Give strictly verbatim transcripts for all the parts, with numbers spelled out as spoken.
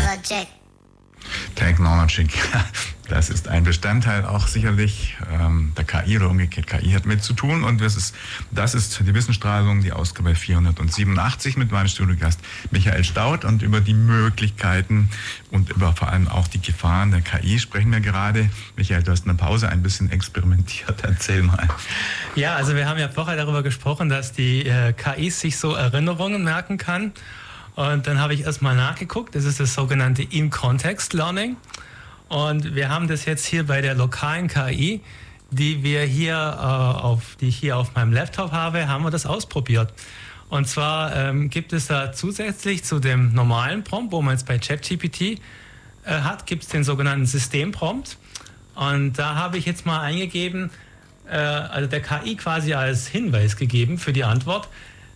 Technologic. Technologic, das ist ein Bestandteil auch sicherlich ähm, der K I oder umgekehrt. K I hat mit zu tun und das ist, das ist die Wissensstrahlung, die Ausgabe vierhundertsiebenundachtzig mit meinem Studiogast Michael Staudt, und über die Möglichkeiten und über vor allem auch die Gefahren der K I sprechen wir gerade. Michael, du hast in der Pause ein bisschen experimentiert, erzähl mal. Ja, also wir haben ja vorher darüber gesprochen, dass die äh, K I sich so Erinnerungen merken kann. Und dann habe ich erstmal nachgeguckt, das ist das sogenannte In-Context-Learning. Und wir haben das jetzt hier bei der lokalen K I, die wir hier, äh, auf, die ich hier auf meinem Laptop habe, haben wir das ausprobiert. Und zwar ähm, gibt es da zusätzlich zu dem normalen Prompt, wo man jetzt bei ChatGPT äh, hat, gibt es den sogenannten Systemprompt. Und da habe ich jetzt mal eingegeben, äh, also der K I quasi als Hinweis gegeben für die Antwort.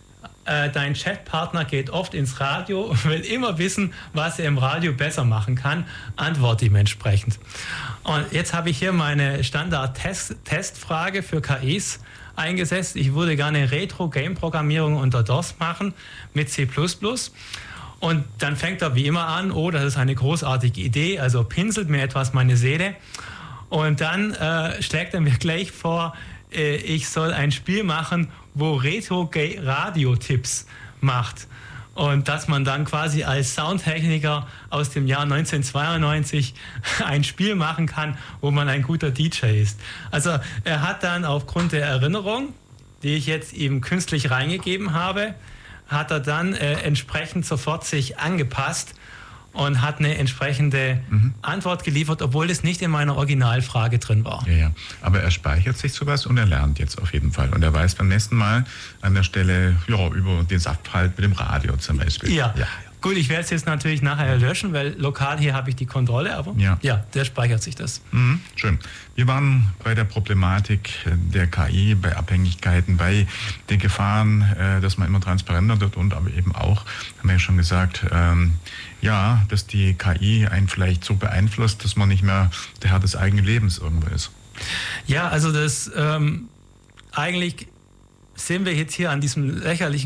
Dein Chatpartner geht oft ins Radio und will immer wissen, was er im Radio besser machen kann. Antwort ihm entsprechend. Und jetzt habe ich hier meine Standard-Testfrage für K Is eingesetzt. Ich würde gerne Retro-Game-Programmierung unter DOS machen mit C plus plus. Und dann fängt er wie immer an, oh, das ist eine großartige Idee, also pinselt mir etwas meine Seele. Und dann äh, schlägt er mir gleich vor, äh, ich soll ein Spiel machen, wo Retro-Radio-Tipps macht. Und dass man dann quasi als Soundtechniker aus dem Jahr neunzehnhundertzweiundneunzig ein Spiel machen kann, wo man ein guter D J ist. Also er hat dann aufgrund der Erinnerung, die ich jetzt ihm künstlich reingegeben habe, hat er dann äh, entsprechend sofort sich angepasst und hat eine entsprechende mhm. Antwort geliefert, obwohl das nicht in meiner Originalfrage drin war. Ja, ja. Aber er speichert sich sowas und er lernt jetzt auf jeden Fall. Und er weiß beim nächsten Mal an der Stelle ja, über den Sachverhalt mit dem Radio zum Beispiel. Ja. ja. Gut, ich werde es jetzt natürlich nachher löschen, weil lokal hier habe ich die Kontrolle, aber ja, ja der speichert sich das. Mhm, schön. Wir waren bei der Problematik der K I, bei Abhängigkeiten, bei den Gefahren, äh, dass man immer transparenter wird und aber eben auch, haben wir ja schon gesagt, ähm, ja, dass die K I einen vielleicht so beeinflusst, dass man nicht mehr der Herr des eigenen Lebens irgendwo ist. Ja, also das ähm, eigentlich sehen wir jetzt hier an diesem lächerlichen